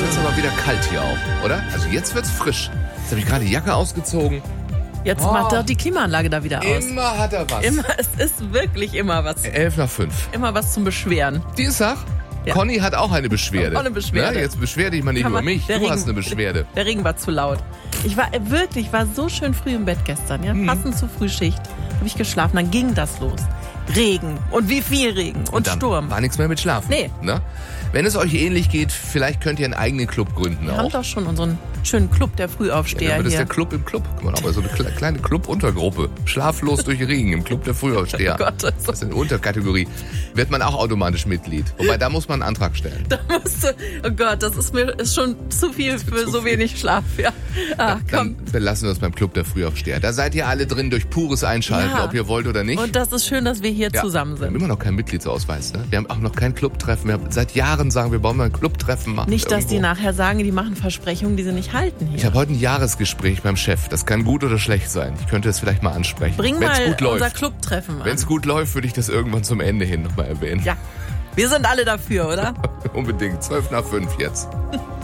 wird's aber wieder kalt hier auch, oder? Also jetzt wird's frisch. Jetzt habe ich gerade die Jacke ausgezogen. Jetzt macht doch die Klimaanlage da wieder aus. Immer hat er was. Es ist wirklich immer was. 11:05. Immer was zum Beschweren. Dienstag. Ja. Conny hat auch eine Beschwerde. Auch eine Beschwerde. Na, jetzt beschwer dich mal nicht über mich. Du hast eine Beschwerde. Der Regen war zu laut. Ich war so schön früh im Bett gestern. Ja? Passend zur Frühschicht habe ich geschlafen. Dann ging das los. Regen. Und wie viel Regen. Und dann Sturm. war nichts mehr mit Schlafen. Nee. Ne? Wenn es euch ähnlich geht, vielleicht könnt ihr einen eigenen Club gründen. Wir auch. haben doch schon unseren schönen Club der Frühaufsteher Ja, das ist hier. der Club im Club. Guck mal, aber so eine kleine Club-Untergruppe. Schlaflos durch Regen im Club der Frühaufsteher. Oh Gott, das ist eine Unterkategorie. Wird man auch automatisch Mitglied. Wobei, da muss man einen Antrag stellen. Da musst du, oh Gott, das ist schon zu viel für so wenig Schlaf. Ja. Ach, komm. Dann belassen wir es beim Club der Frühaufsteher. Da seid ihr alle drin durch pures Einschalten, Ja. ob ihr wollt oder nicht. Und das ist schön, dass wir hier zusammen Wir haben sind. immer noch keinen Mitgliedsausweis. Ne? Wir haben auch noch kein Clubtreffen. Wir haben seit Jahren sagen, wir wollen mal ein Clubtreffen machen. Nicht, dass die irgendwo. nachher sagen, die machen Versprechungen, die sie nicht halten Ich hier. habe heute ein Jahresgespräch beim Chef. Das kann gut oder schlecht sein. Ich könnte es vielleicht mal ansprechen. Bring Wenn's mal gut unser läuft. Clubtreffen Wenn es an. gut läuft, würde ich das irgendwann zum Ende hin nochmal erwähnen. Ja, wir sind alle dafür, oder? Unbedingt. 5:12 jetzt.